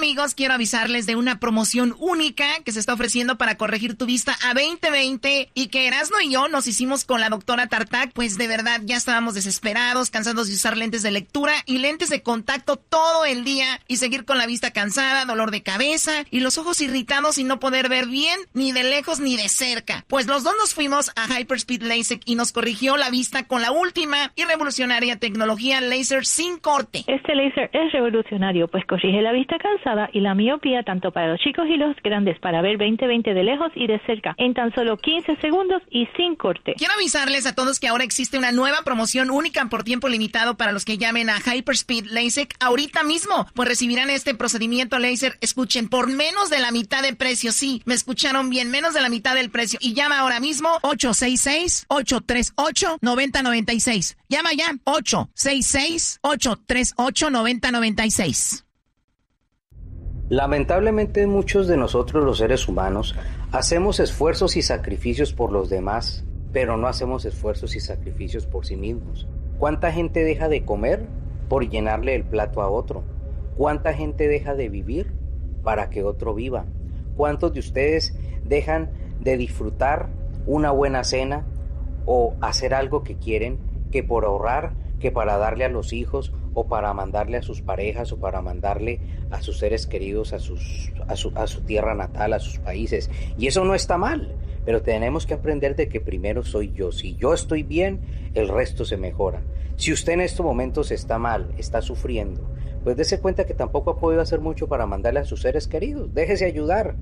amigos, quiero avisarles de una promoción única que se está ofreciendo para corregir tu vista a 20/20 y que Erasmo y yo nos hicimos con la doctora Tartak. Pues de verdad ya estábamos desesperados, cansados de usar lentes de lectura y lentes de contacto todo el día y seguir con la vista cansada, dolor de cabeza y los ojos irritados y no poder ver bien ni de lejos ni de cerca. Pues los dos nos fuimos a Hyperspeed LASIK y nos corrigió la vista con la última y revolucionaria tecnología láser sin corte. Este láser es revolucionario, pues corrige la vista cansada y la miopía tanto para los chicos y los grandes para ver 20/20 de lejos y de cerca en tan solo 15 segundos y sin corte. Quiero avisarles a todos que ahora existe una nueva promoción única por tiempo limitado para los que llamen a Hyperspeed LASIK ahorita mismo, pues recibirán este procedimiento láser, escuchen, por menos de la mitad de precio. Sí, me escucharon bien, menos de la mitad del precio. Y llama ahora mismo 866-838-9096. Llama ya, 866-838-9096. Lamentablemente muchos de nosotros los seres humanos hacemos esfuerzos y sacrificios por los demás, pero no hacemos esfuerzos y sacrificios por sí mismos. ¿Cuánta gente deja de comer por llenarle el plato a otro? ¿Cuánta gente deja de vivir para que otro viva? ¿Cuántos de ustedes dejan de disfrutar una buena cena o hacer algo que quieren que por ahorrar, que para darle a los hijos o para mandarle a sus parejas o para mandarle a sus seres queridos a su tierra natal, a sus países? Y eso no está mal, pero tenemos que aprender de que primero soy yo. Si yo estoy bien, el resto se mejora. Si usted en estos momentos está mal, está sufriendo, pues dése cuenta que tampoco ha podido hacer mucho para mandarle a sus seres queridos. Déjese ayudar.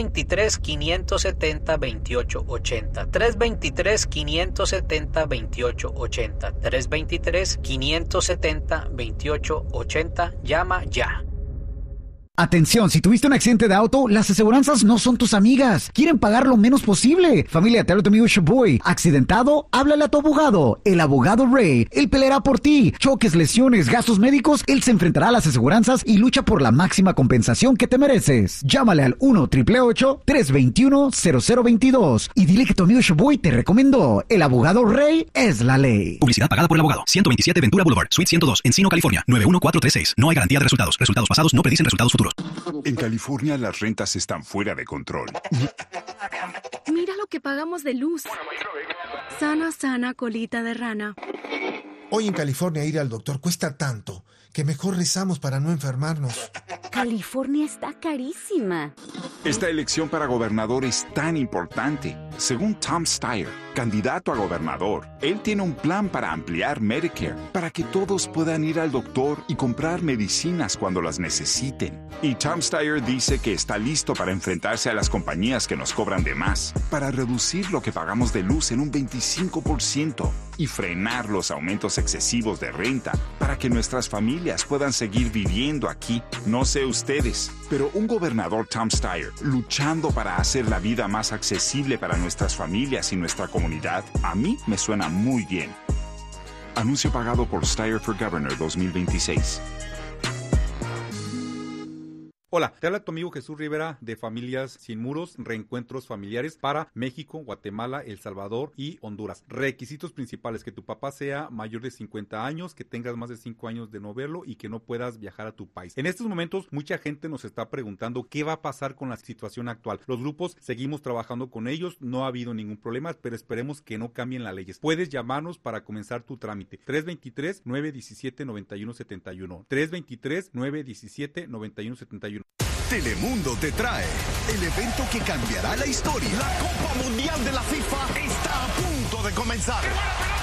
323-570-2880. 323-570-2880. 323-570-2880. Llama ya. Atención, si tuviste un accidente de auto, las aseguranzas no son tus amigas. Quieren pagar lo menos posible. Familia, te habla tu amigo Shaboy. ¿Accidentado? Háblale a tu abogado. El abogado Ray. Él peleará por ti. Choques, lesiones, gastos médicos. Él se enfrentará a las aseguranzas y lucha por la máxima compensación que te mereces. Llámale al 1-888-321-0022 y dile que tu amigo Shaboy te recomendó. El abogado Ray es la ley. Publicidad pagada por el abogado. 127 Ventura Boulevard, Suite 102, Encino, California. 91436. No hay garantía de resultados. Resultados pasados no predicen resultados futuros. En California las rentas están fuera de control. Mira lo que pagamos de luz. Sana, sana, colita de rana. Hoy en California ir al doctor cuesta tanto que mejor rezamos para no enfermarnos. California está carísima. Esta elección para gobernador es tan importante. Según Tom Steyer, candidato a gobernador, él tiene un plan para ampliar Medicare, para que todos puedan ir al doctor y comprar medicinas cuando las necesiten. Y Tom Steyer dice que está listo para enfrentarse a las compañías que nos cobran de más, para reducir lo que pagamos de luz en un 25% y frenar los aumentos excesivos de renta, para que nuestras familias puedan seguir viviendo aquí. No sé ustedes, pero un gobernador Tom Steyer luchando para hacer la vida más accesible para nuestras familias y nuestra comunidad, a mí me suena muy bien. Anuncio pagado por Steyer for Governor 2026. Hola, te habla tu amigo Jesús Rivera de Familias Sin Muros, reencuentros familiares para México, Guatemala, El Salvador y Honduras. Requisitos principales: que tu papá sea mayor de 50 años, que tengas más de 5 años de no verlo y que no puedas viajar a tu país. En estos momentos, mucha gente nos está preguntando qué va a pasar con la situación actual. Los grupos seguimos trabajando con ellos, no ha habido ningún problema, pero esperemos que no cambien las leyes. Puedes llamarnos para comenzar tu trámite. 323-917-9171. 323-917-9171. Telemundo te trae el evento que cambiará la historia. La Copa Mundial de la FIFA está a punto de comenzar.